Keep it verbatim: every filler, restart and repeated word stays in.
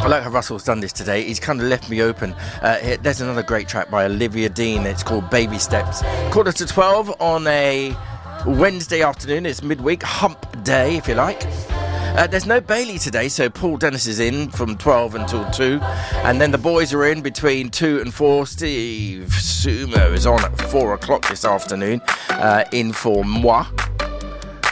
I like how Russell's done this today. He's kind of left me open. Uh, here, there's another great track by Olivia Dean. It's called Baby Steps. Quarter to twelve on a Wednesday afternoon. It's midweek, hump day, if you like. Uh, there's no Bailey today, so Paul Dennis is in from twelve until two. And then the boys are in between two and four. Steve Sumo is on at four o'clock this afternoon, uh, in for moi.